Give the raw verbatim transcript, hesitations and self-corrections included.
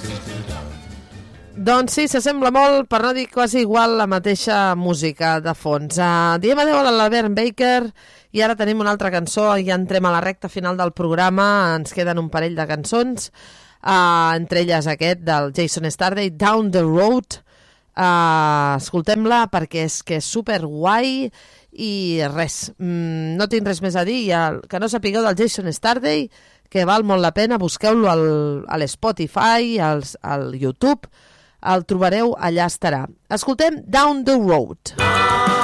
Doncs sí, s'assembla molt, per no dir quasi igual, la mateixa música de fons. Uh, diem adeu a l'Albert Baker i ara tenim una altra cançó i ja entrem a la recta final del programa. Ens queden un parell de cançons, uh, entre elles aquest del Jason Starday, Down the Road. Uh, escoltem-la perquè és que és super guai i res, mm, no tinc res més a dir. El que no sapigueu del Jason Starday, que val molt la pena, busqueu-lo al, a l'Spotify, als, al YouTube, el trobareu, allà estarà. Escoltem Down the Road.